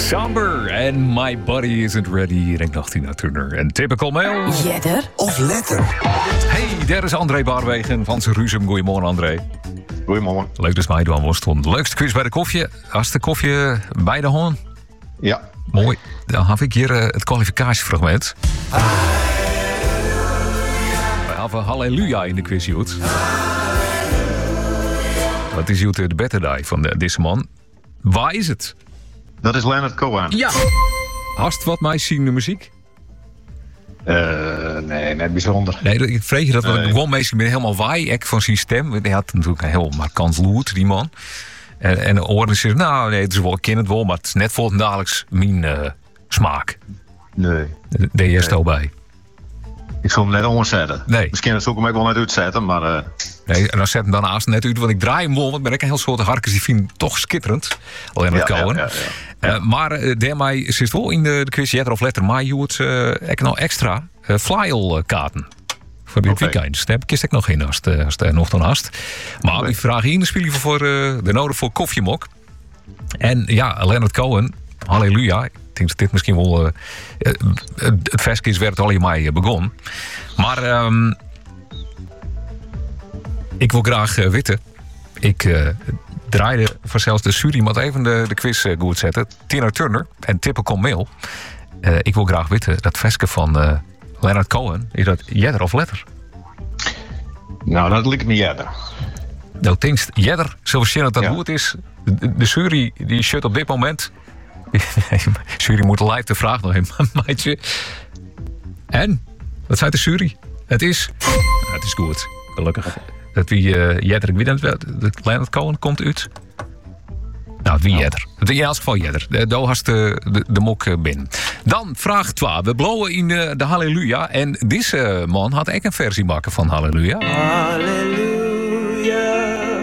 Somber en My Body Isn't Ready. Ik denk nog Tina Turner en Typical Male. Jedder of letter? Hey, daar is André Baarwegen van Ruzum. Goedemorgen, André. Goedemorgen. Leuk dat mij doen worstel. Leukste quiz bij de koffie. Als de koffie bij de hand. Ja. Mooi. Dan heb ik hier het kwalificatiefragment. We hebben Halleluja in de quiz, Joet. Wat is Joet de better die van deze man? Waar is het? Dat is Leonard Cohen. Ja. Hast wat mij zien de muziek? Nee, net bijzonder. Nee, ik vreeg je dat, want ik gewoon meestal ben helemaal waai van zijn stem. Hij had natuurlijk een heel markant loert, die man. En de oren zeggen, nou nee, het is wel, ik ken het wel, maar het is net voor het dagelijks mijn smaak. Nee. Deed je stel bij? Ik zal hem net omzetten. Nee. Misschien zou ik hem ook wel net uitzetten, maar... Nee, en dan zet hem daarnaast net uit, want ik draai hem wel. Want ik ben ik een heel soort harkens, die vind ik toch skitterend. Alleen het Cohen. Ja. Maar daarmee zit wel in de quiz Jetter of Letter. Maar je hoort ik nou extra flyer kaarten. Voor dit weekend. Daar kist ik nog in als er nog dan hast. Maar die vraag hier in de spelen voor de nodig voor koffiemok. En ja, Leonard Cohen, halleluja. Ik denk dat dit misschien wel het versje is waar het al in mei begon. Maar ik wil graag weten. Ik draaide vanzelfs de jury, maar even de quiz goed zetten. Tina Turner en Typical Male. Ik wil graag weten, dat versje van Leonard Cohen, is dat Jedder of Letter? Nou, dat lijkt me Jedder. Nou, denk Jedder, zoals je dat goed is. De jury die shut op dit moment. De jury moet live de vraag nog in, maatje. En? Wat zei de jury? Het is goed, gelukkig. Dat wie Jedder, ik weet niet dat Leonard Cohen komt uit. Nou, wie Jedder. In elk geval Jedder. Daar had de mok binnen. Dan vraag 2. We blowen in de Halleluja. En deze man had ook een versie maken van Halleluja. Halleluja.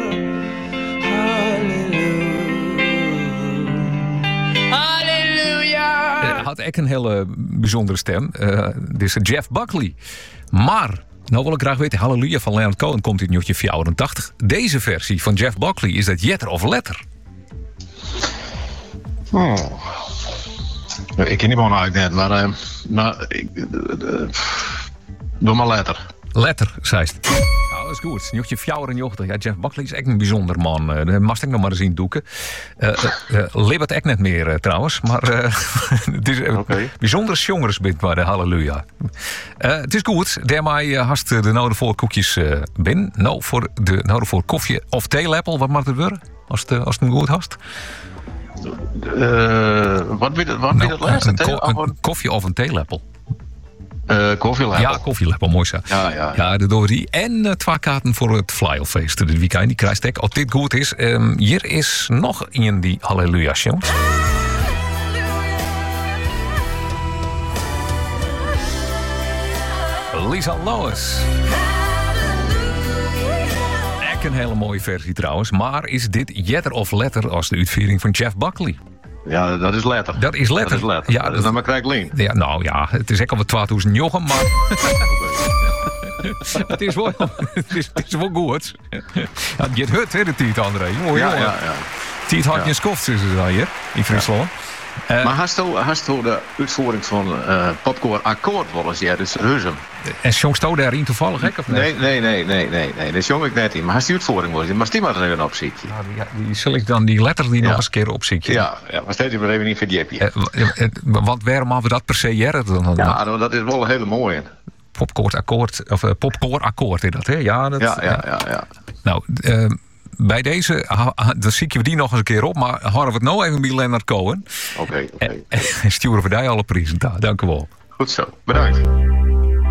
Halleluja. Hij had ook een hele bijzondere stem. Dit is Jeff Buckley. Maar... nou wil ik graag weten, Halleluja van Leonard Cohen komt in het 84. Deze versie van Jeff Buckley, is dat Jetter of Letter? Ik ken die man eigenlijk net, maar doe maar Letter. Letter, zei ze. Nou, dat is goed. Njochtje 84. Ja, Jeff Buckley is echt een bijzonder man. Dat mag ik nog maar eens in doeken. Libbert echt net meer trouwens. Maar het is een bijzondere jongersband bij de Halleluja. Het is goed. Daarmee hast de nodige voor koekjes binnen. Nou, voor de nodige voor koffie of theelepel. Wat mag het worden? Als het een goed hast. Wat wil het laatste? Een koffie of een theelepel. Koffielepel. Ja, koffielepel, mooi zo. Ja, de Dorie. En 2 kaarten voor het Flyelfeest dit weekend. Die krijgt ik. Als dit goed is. Hier is nog in die Halleluja, jongens. Lisa Lois. Echt een hele mooie versie trouwens. Maar is dit Jetter of Letter als de uitvoering van Jeff Buckley? Ja, dat is Letter. Dat is Letter. Ja, dat is dan maar krijg ik Lien. Ja, nou ja, het is echt al wat 2000 joggen, maar... het is wel goed. Ja, je hebt het, hè, de Tiet, André. Ja. Tiet had je een skoft tussen dan hier, in Friesland. Maar hast u de uitvoering van Popcorn Akkoord wel eens dus Ruzum? En jong sto daarin toevallig, hè? Of nee. Dat jong ik net in. Maar hast die uitvoering wel eens? Maar die maar er even opzietje. Die zal ik dan die letter die nog eens een keer opzietje. Ja, maar steeds maar even niet voor die Want waarom hebben we dat per se jaren dan? Ja, dat is wel een hele mooie. Popcorn akkoord is dat, hè? Ja. Ja. Nou, bij deze, dan zie ik je die nog eens een keer op. Maar houden we het nou even bij Leonard Cohen. Oké. En sturen we daar alle prijzen. Dank u wel. Goed zo, bedankt.